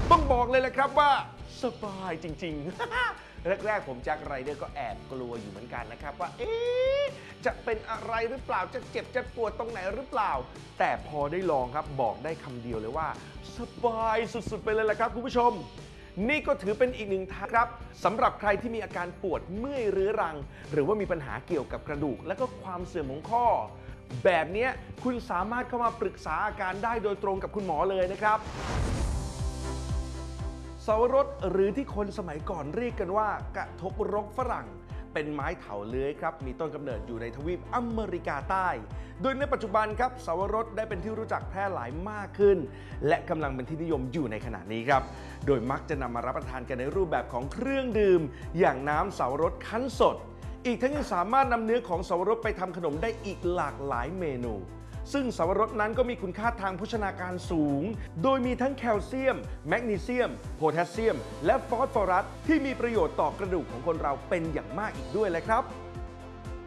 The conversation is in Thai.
ต้องบอกเลยแหละครับว่าสบายจริงๆ แรกๆผมแจ็คไรเดอร์ก็แอบกลัวอยู่เหมือนกันนะครับว่าจะเป็นอะไรหรือเปล่าจะเจ็บจะปวดตรงไหนหรือเปล่าแต่พอได้ลองครับบอกได้คำเดียวเลยว่าสบายสุดๆไปเลยแหละครับคุณผู้ชมนี่ก็ถือเป็นอีกหนึ่งทางครับสำหรับใครที่มีอาการปวดเมื่อยเรื้อรังหรือว่ามีปัญหาเกี่ยวกับกระดูกและก็ความเสื่อมของข้อแบบนี้คุณสามารถเข้ามาปรึกษาอาการได้โดยตรงกับคุณหมอเลยนะครับเสาวรสหรือที่คนสมัยก่อนเรียกกันว่ากระทบรกฝรั่งเป็นไม้เถาเลื้อยครับมีต้นกำเนิดอยู่ในทวีปอเมริกาใต้โดยในปัจจุบันครับเสาวรสได้เป็นที่รู้จักแพร่หลายมากขึ้นและกำลังเป็นที่นิยมอยู่ในขณะนี้ครับโดยมักจะนำมารับประทานกันในรูปแบบของเครื่องดื่มอย่างน้ำเสาวรสคั้นสดอีกทั้งยังสามารถนำเนื้อของเสาวรสไปทำขนมได้อีกหลากหลายเมนูซึ่งเสาวรสนั้นก็มีคุณค่าทางโภชนาการสูงโดยมีทั้งแคลเซียมแมกนีเซียมโพแทสเซียมและฟอสฟอรัสที่มีประโยชน์ต่อกระดูกของคนเราเป็นอย่างมากอีกด้วยเลยครับ